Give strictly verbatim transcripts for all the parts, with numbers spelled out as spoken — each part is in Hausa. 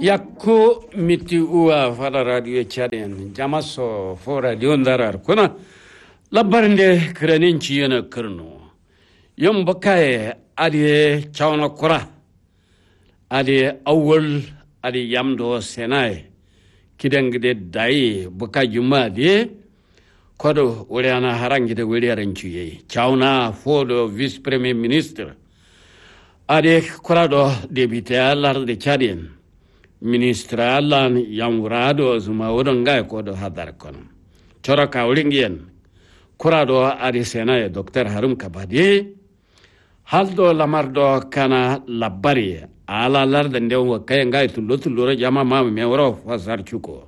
yakko miti uwa fala radio chaden jamaso fo radio ndarar kuna labarnde kranin ciyana kirno yom bakaye adi chawna kura adi awwal adi yamdo senai kidangde dai baka juma de kodo wuriana harangide wuriaran ciye chawna fodo vice premier minister adi kurado député alar de chaden ministre allan yamurado zuma wodon gay ko do hadar kono choro kawlingien kurado adi senaye docteur harum kabadi haldo lamardo kana labari ala larda ndew kay gay tullo tullo jama mam me woro fasar chuko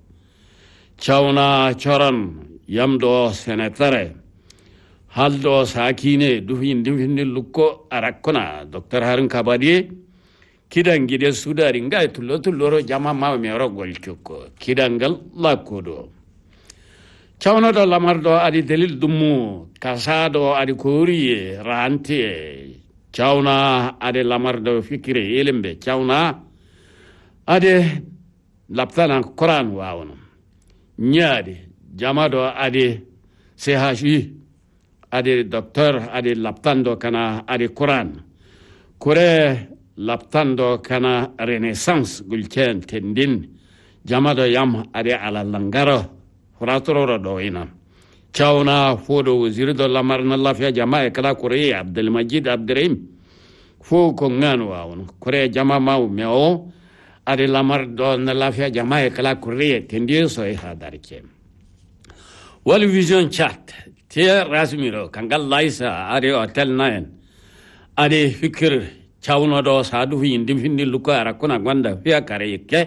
chawna choron yamdo senatare haldo sakine dufin dufin lukko arakona docteur harum kabadi kidangide sudari ngai tullo tullo jama ma me ro gol chuko kidangal lakodo chawno do lamardo adi delil dumu kasado adi koriye rantie chawna adi lamardo fikire elembe chawna adi laptana quran wawono nyaadi jamado adi chehashi adi docteur adi laptando kana adi quran kore laptando kana renaissance gulchen tendin jamado yam ade ala langaro furatororo do ina chawna fodo wazir do lamarna lafiya jamaa kala kore abdul majid abdurrahim fo ko ngano wawon kore jamaa maw meo ade lamar do na lafiya jamaa kala kore tendin so e hadarke wal vision chat te rasmiro kangal laisa ade hotel nine ade fikir chawno do sadu yindi finni lukara kuna gwanda fiya kare yake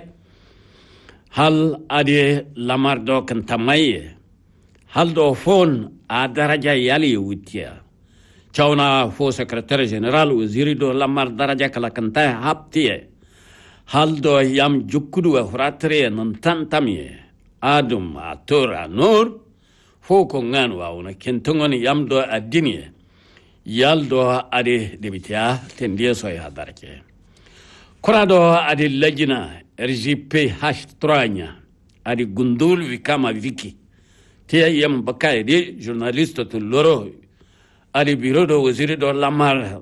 hal adi lamar do kan tamaye hal do fon a daraja yali wutiya chawna fo secretary general waziri do lamar daraja kala kanta haptiye hal do yam jukkudu wa fratre non tantamiye adum atora nur fo ko nganu wa ona kentongoni yam do adiniye yaldo ade debitia tendia soy hadarke kurado ade lajina R G P H tranya ade gundul vikama viki te yam bakay de journaliste to loro ade bureau do waziri do lamar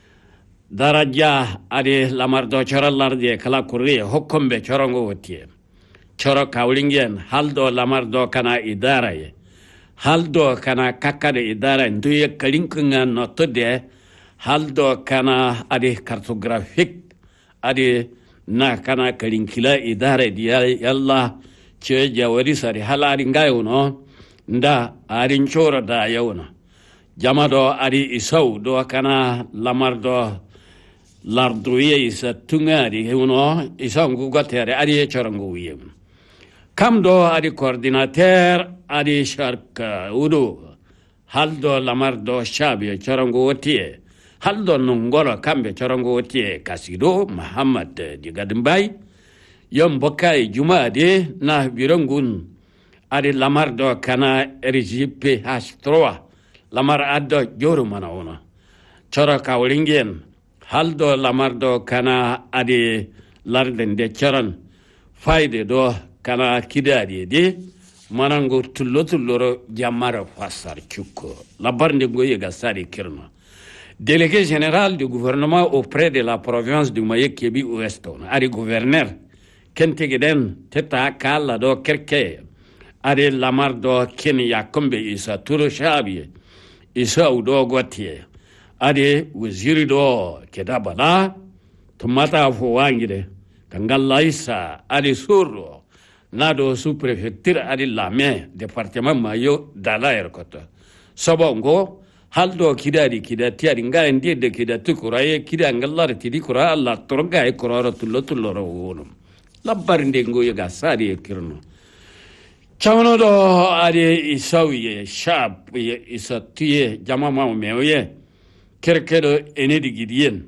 daraja ade lamar do chorallar de kala kurri hokkombe chorongo wotie choro kawlingen haldo lamar do kana idara ye haldo kana kakade idara nduye kalinkunga notode haldo kana ade cartographique ade na kana kalinkila idara dia yalla che jawari sari halari ngayo no nda arin chora da yawna jamado ade isau do kana lamardo larduye isa tungari uno isangu gatere ade chorango wiye kamdo adi coordinateur adi sharka udo haldo lamardo shabi chorango wotie haldo nungoro kambe chorango wotie kasido muhammad digadimbai yom bokai jumade na birongun adi lamardo kana R G P H three lamar addo joru mana ona chora kawlingen haldo lamardo kana adi larden de choran faide do kana kidadi de manango tullo tulloro jamara fasar chuko la barne goye gasari kirno délégué général du gouvernement auprès de la province du Maye Kebi Oueston ari gouverneur kentegeden teta kala do kerke ari lamar do kenya kombe isa turo shabi isa udo gotie ari waziri do kedabala tumata fo wangide kangalla isa ari suru nado sous-préfecture adi lame département mayo dala erkoto sobongo haldo kidadi kidati adi ngai ndide kidati kuraye kidangallar tidi kura alla torga e kurara tullo tullo rawonum labbar ndengo yoga sari kirno chawno do adi isawiye shab ye isatiye jamama meoye kerkedo enedi gidien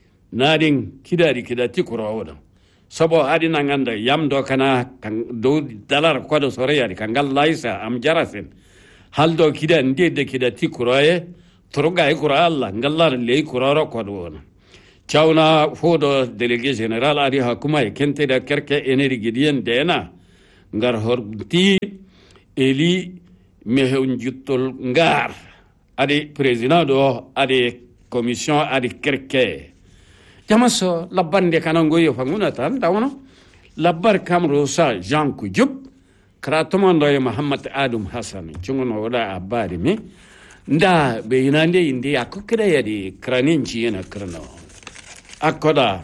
nadin kidadi kidati kurawona sabo adi nanganda yamdo kana do dalar kwado soreyari kangal laisa am jarasen haldo kida ndede kida tikuraye turuga ikura alla ngallar le kuraro kwado wona Chauna fodo délégué général adi hakuma e kente da kerke eneri gidiyen dena ngar horti eli mehun juttol ngar adi président do adi commission adi kerke jamaso labande kanango yo fanguna tan dawno labbar kamro sa Jean Kujub kratomondo e Muhammad Adam Hassan chungono wala abari mi nda be yinande indi akukira yadi kraninci yana krano akoda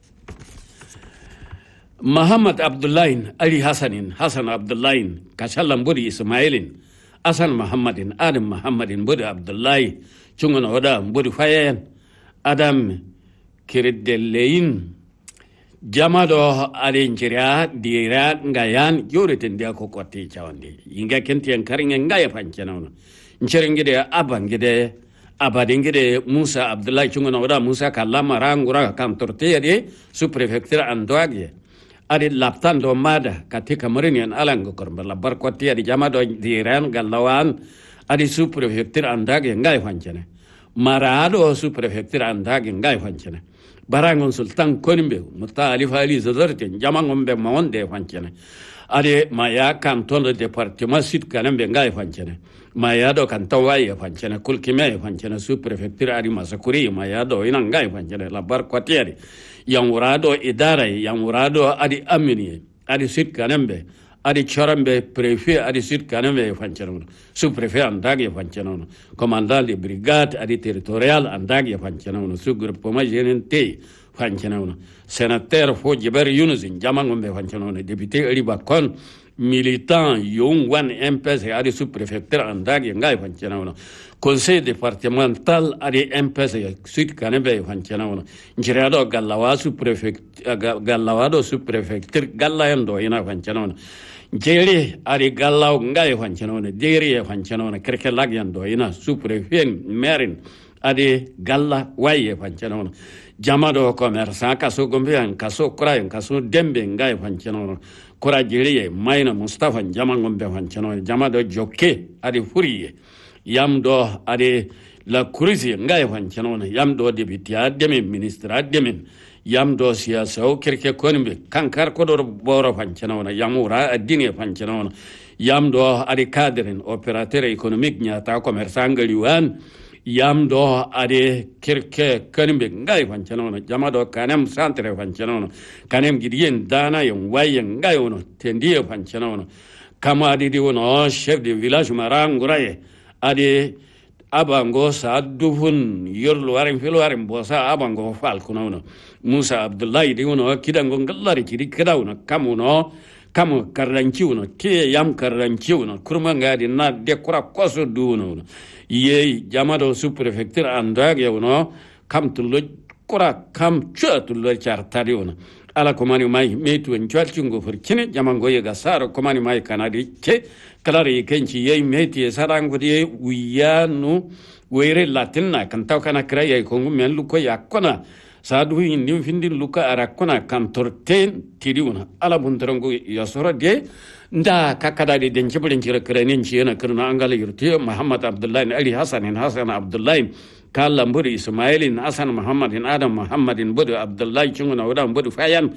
Muhammad Abdullahi Ali Hassanin Hassan Abdullahi kashallan buri Ismailin Asan Muhammadin Adam Muhammadin buri Abdullahi chungono wada buri fayen Adam kiridelein jamado alenjira dira ngayan yoreten dia ko kotti chawande inga kenti en karinga ngaya panchana ncherengide abangide abadingide Musa Abdullahi chungono wada Musa kallama rangura kam torte de su prefecture andoage adi laptan do mada katika marinian alango korba labar kotti adi jamado diran gallawan adi su prefecture andage ngaya panchana marado su prefecture andage ngaya panchana barangon sultan konimbe mutta ali fali zazarte jamangon be maonde fancene ade maya canton de département sud kanembe ngai fancene maya do canton waye fancene kulkime fancene sous préfecture ari masakuri maya do ina ngai fancene la bar quartier yamurado idara yamurado adi amini adi sud kanembe adi chorambe préfet adi sud kanembe fancene sous préfet andage fancene commandant de brigade adi territorial andage fancene sous groupement général fancana sénateur fo jibar Yunus jamangombe fancana député ali bakon militant young one M P S adi sous préfecture andage ngai fancana conseil départemental adi M P S sud kanembe fancana njirado gallawa sous préfecture gallawado sous préfecture gallayando ina fancana jeri adi gallaw ngai fancana deri fancana kerke lagyando ina sous préfet marin adi galla waye fancana jamado commerçant kaso gombe kaso kura kaso dembe ngai fancano kura jiriye mayna Mustafa jamangombe fancano jamado jokke adi furiye yamdo adi la kurisi ngai fancano yamdo député ademe ministre ademe yamdo siyasa o kirke konbe kankar kodor boro fancano yamura adine fancano yamdo adi cadre opérateur économique nyata commerçant ngaliwan yamdo ade kirke kanimbe ngai fancano jamado kanem centre fancano kanem gidiyen dana yon wayen ngai ono tendiye fancano kama adi wono chef de village maranguraye ade abango sa dufun yorlo warin filo warin bosa abango falkuno Musa Abdullahi di wono kidango ngallari kidi kidawno kamuno kamu karranchiuno ke yam karranchiuno kurma ngadi na de kura koso duno ye jamado sous préfecture andage wono kam tullo kura kam chutullo chartari wono ala komani mai metu en chalchungo furkine jamango ye gasaro komani mai kanadi che kalari kenchi ye meti sarango de wiyanu were latinna kan taw kana kraye kongu men luko yakona sadu indi findi luka arakona kan torten tiriuna ala buntarango yasora de nda kakada de denchebulin cire krenin ciyana kirna angala yurti Muhammad Abdullahi Ali Hassanin Hassan Abdullahi kallan buri Ismailin Hassan Muhammadin Adam Muhammadin buri Abdullahi chunguna wadan buri fayan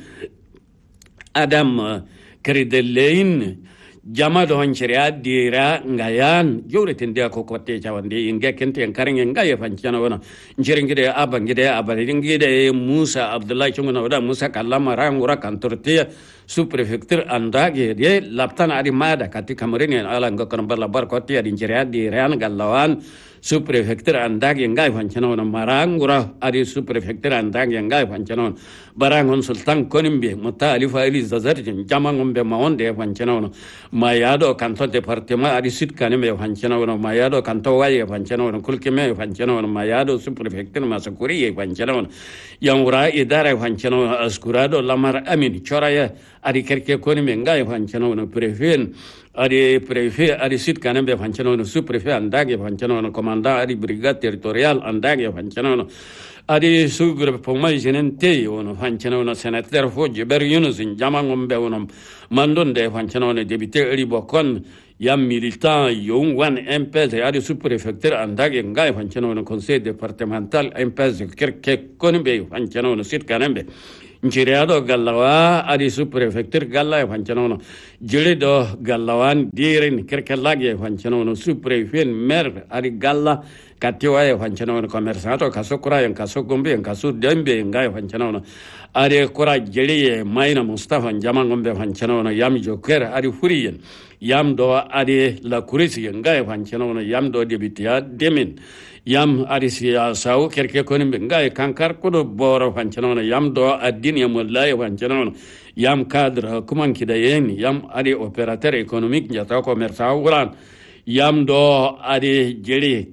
Adam kridelein jamado hancere dira ngayan jowreten dia ko kotte jawande inge kente en karinge ngaye fancana wona njirengide abangide abaringide Musa Abdullahi chunguna wada Musa kallama rangura kantorte sous préfecture andage de laptana adi mada kati kamarine ala ngokon barla bar kotte adi njere dira gallawan sous préfecture andage ngaye fancana wona marangura adi sous préfecture andage ngaye fancana barangon sultan konimbe mutta ali faili zazarjin jamangombe maonde fancana wona mayado kanto département adi sud kaneme fancana wona mayado kanto waye fancana wona kulkeme fancana wona mayado sous préfecture masakuri fancana wona yamura idara fancana wona askurado lamar amin choraya adi kerke konime ngaye fancana wona préfet adi préfet adi sud kaneme fancana wona sous préfet andage fancana wona commandant adi brigade territoriale andage fancana wona adi sugre pomai jenente wono fancana wona sénateur fo jibar Yunus jamangombe wono mandonde fancana wona député eri bokon yam militant yon wan M P S adi sous-préfecture andage ngai fanchano no conseil départemental M P S kerke konbe fanchano no sit kanembe njiriado gallawa adi sous-préfecture galla fanchano no jiri do gallawan dirin kerke lage fanchano no sous-préfet maire adi galla katiwa e fanchano no commerçant kaso kura en kaso gombe en kaso dembe ngai fanchano no adi kura jiri maina Mustafa jama gombe fanchano no yam joker adi furiyen yam do adi la kurisi ngai fanchano no yam do debitia demin yam adi siya sawu kerke konimbe ngai kankar kodo boro fanchano no yam do adin yam wallahi fanchano no yam cadre kuman kidayen yam adi opérateur économique jata commerçant wuran yam do adi jeri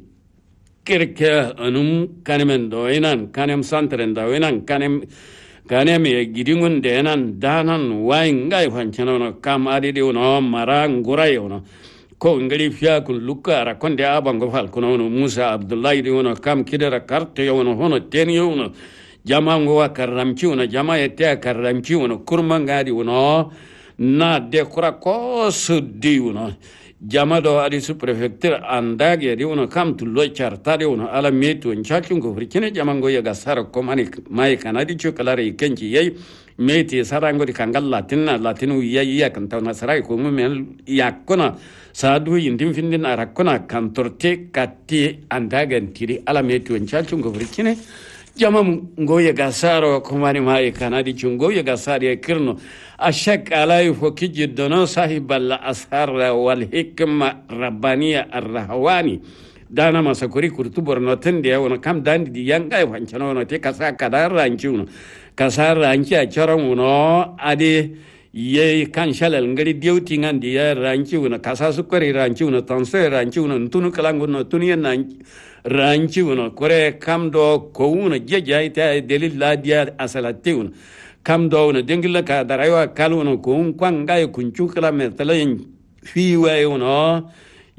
kerke anum kanemen do inan kanem santren do inan kanem kanem gidingun denan danan wai ngai fanchano no kam adi de no marang gurai no ko ngari fiya kun luka ra konde abango fal kuno no Musa Abdullahi de no kam kidera carte yo no hono ten yo no jama ngo wa karamchi no jama ete karamchi no kurma ngadi no na de kura ko suddi no jama do adi su prefecture andage de no kam tu lo charta de no ala metu nchakin ko frikine jama ngo ya gasara ko mani mai kanadi chokalare kenji yei meti sarango di kangal latinna latinu ya ya kan taw nasarai ko mumel yakona sadu yindim findin arakona kantorte katti andagan tiri ala meti wanchalchun go frikine jama ngoye gasaro ko mani mai kanadi chungoye gasari kirno ashak alay fokiji dono sahibal ashar wal hikma rabbaniya arrahwani dana masakuri kurtu borno tende wona kam dandi di yanga wancano no te kasa kadar ranchuno kasar ranchi a choron uno adi ye kan shalal ngari deuti ngandi ya ranchi uno kasa sukari ranchi uno tanse ranchi uno tunu kalangu no tuniya nan ranchi uno kore kam do ko uno jeja ita delil ladia asalati uno kam do uno dengila ka daraywa kalu uno ko un kwanga kunchu kala metalayin fiwe uno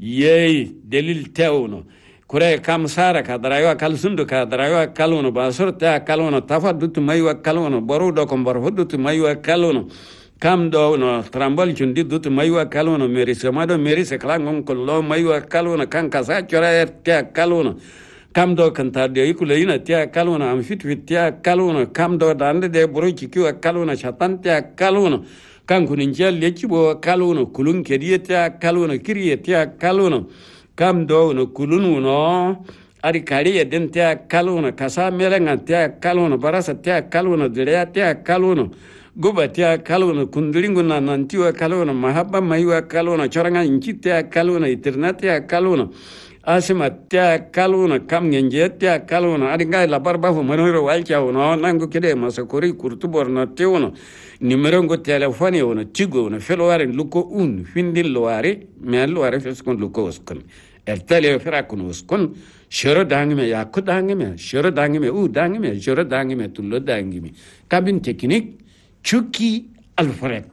ye delil te uno kure kam sara ka darayo kal sundu ka darayo kaluno basur ta kaluno tafadut maywa kaluno borudo kom barhudut maywa kaluno kam do no trambol chundi dut maywa kaluno meri semado meri se klangon kollo maywa kaluno kan kasa chora ta kaluno kam do kanta de ikulina ta kaluno am fit fit ta kaluno kam do dande de buru kiwa kaluno chatan ta kaluno kan kunin jel lechibo kaluno kulun kedieta kaluno kirieta kaluno kam do no kulunu no ari kariye den ta kaluno kasa melenga ta kaluno barasa ta kaluno direa ta kaluno guba ta kaluno kundulingu na nantiwa kaluno mahabba maiwa kaluno choranga inchi ta kaluno eternati ta kaluno asima ta kaluno kam ngenje ta kaluno ari ngai la barba fu manoro walcha no nangu kede masakori kurtubor na teuno numero ngo telefone ono tigo no felware luko un findil loare me loare feskon luko uskon el tele fera kun uskon shoro dangme ya ku dangme shoro dangme u dangme shoro dangme tullo dangme kabin teknik chuki alfred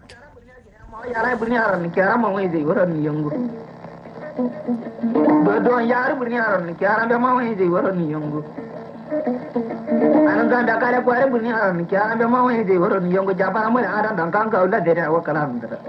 yara bunyara ni kara ma wai zai waran yango do do yara bunyara ni kara be ma wai zai waran yango anan da kala kware bunyara ni kara be ma wai zai waran yango jabara mu adan dan kan ka ulla dere wa kala ndara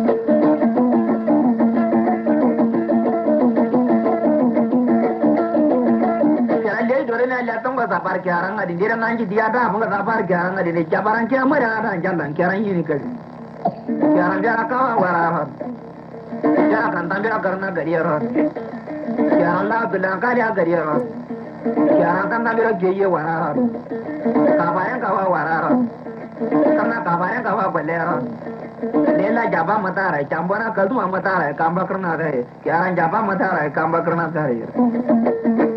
la tonga sapar kiarang adi dira nanji dia da bunga sapar kiarang adi jabaran kia mara ada jalan kiarang ini kali kiarang dia ka wara dia kan tambira karena gariara kiarang la bilang kali gariara kiarang kan tambira geye wara kabarang kawa wara karena kabarang kawa balera lela jaba matara chambona kaltu matara kamba karna hai kiarang jaba matara kamba karna hai